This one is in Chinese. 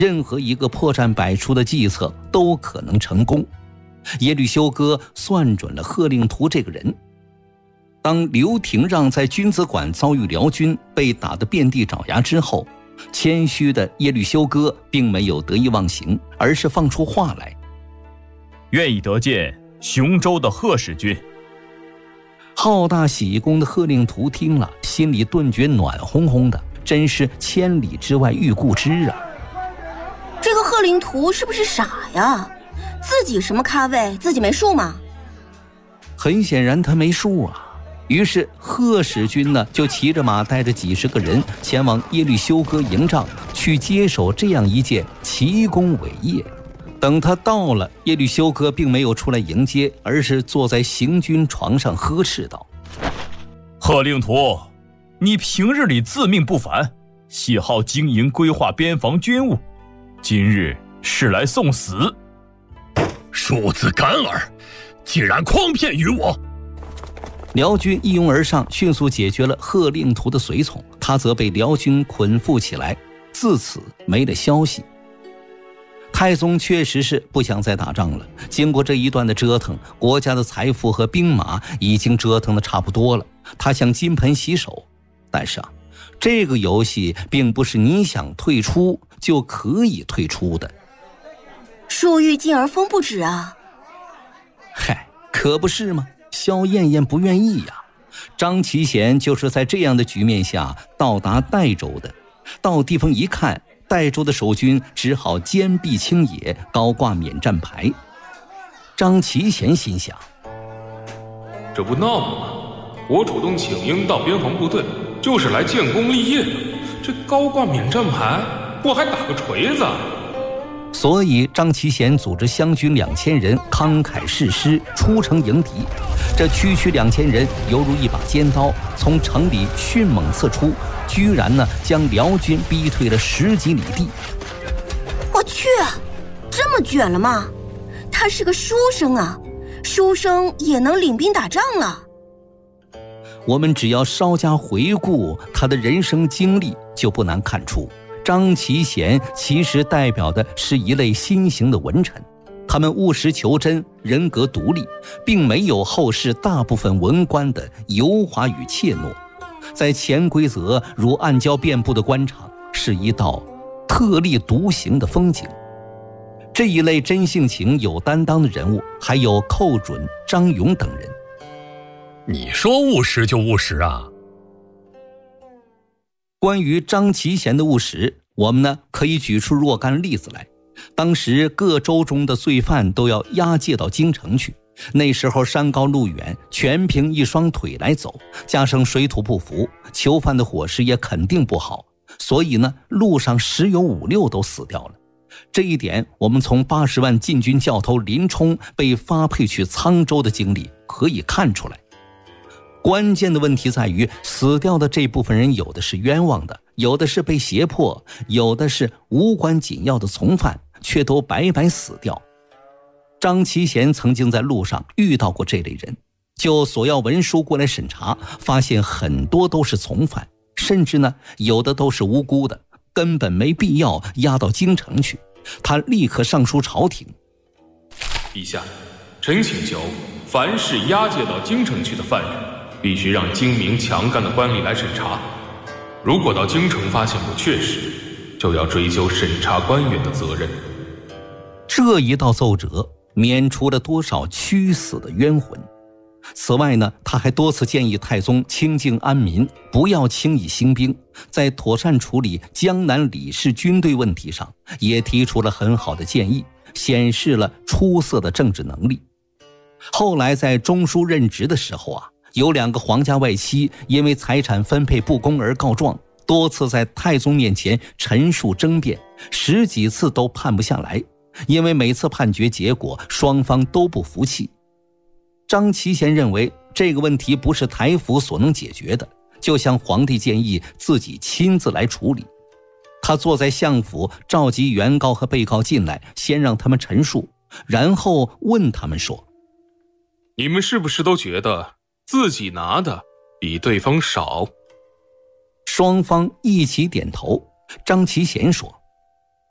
任何一个破绽百出的计策都可能成功。耶律休哥算准了贺令图这个人。当刘廷让在君子馆遭遇辽军，被打得遍地找牙之后，谦虚的耶律休哥并没有得意忘形，而是放出话来： 愿意得见雄州的贺使君。 好大喜功的贺令图听了，心里顿觉暖烘烘的，真是千里之外遇故知啊。 这个贺令图是不是傻呀？自己什么咖位自己没数吗？ 很显然他没数啊。于是贺使君呢，就骑着马带着几十个人前往耶律休哥营帐，去接手这样一件奇功伟业。等他到了，耶律休哥并没有出来迎接，而是坐在行军床上呵斥道： 贺令图，你平日里自命不凡，喜好经营规划边防军务，今日是来送死。 庶子敢耳，竟然诓骗于我！ 辽军一拥而上，迅速解决了贺令图的随从，他则被辽军捆缚起来，自此没了消息。太宗确实是不想再打仗了，经过这一段的折腾，国家的财富和兵马已经折腾得差不多了，他想金盆洗手。但是这个游戏并不是你想退出就可以退出的。 树欲静而风不止啊！ 嗨，可不是吗？萧燕燕不愿意呀。张齐贤就是在这样的局面下到达代州的。到地方一看，代州的守军只好坚壁清野，高挂免战牌。张齐贤心想： 这不闹了吗？我主动请缨到边防部队，就是来建功立业的。这高挂免战牌，我还打个锤子。 所以张齐贤组织湘军2000人慷慨誓师，出城迎敌。这区区2000人犹如一把尖刀，从城里迅猛刺出，居然将辽军逼退了10几里地。 我去，这么卷了吗？他是个书生啊，书生也能领兵打仗了。 我们只要稍加回顾他的人生经历，就不难看出，张齐贤其实代表的是一类新型的文臣，他们务实求真，人格独立，并没有后世大部分文官的油滑与怯懦。在潜规则如暗礁遍布的官场，是一道特立独行的风景。这一类真性情有担当的人物，还有寇准、张勇等人。 你说务实就务实啊？ 关于张齐贤的务实，我们可以举出若干例子来。当时各州中的罪犯都要押解到京城去，那时候山高路远，全凭一双腿来走，加上水土不服，囚犯的伙食也肯定不好，所以路上十有5、6都死掉了。这一点我们从80万禁军教头林冲被发配去沧州的经历可以看出来。关键的问题在于，死掉的这部分人有的是冤枉的，有的是被胁迫，有的是无关紧要的从犯，却都白白死掉。张齐贤曾经在路上遇到过这类人，就索要文书过来审查，发现很多都是从犯，甚至有的都是无辜的，根本没必要押到京城去。他立刻上书朝廷： 陛下，臣请求凡是押解到京城去的犯人，必须让精明强干的官吏来审查，如果到京城发现不确实，就要追究审查官员的责任。 这一道奏折免除了多少屈死的冤魂。此外他还多次建议太宗清静安民，不要轻易兴兵，在妥善处理江南李氏军队问题上也提出了很好的建议，显示了出色的政治能力。后来在中书任职的时候有2个皇家外戚因为财产分配不公而告状，多次在太宗面前陈述争辩，10几次都判不下来，因为每次判决结果双方都不服气。张齐贤认为这个问题不是台府所能解决的，就向皇帝建议自己亲自来处理。他坐在相府，召集原告和被告进来，先让他们陈述，然后问他们说： 你们是不是都觉得自己拿的比对方少？ 双方一起点头。张齐贤说：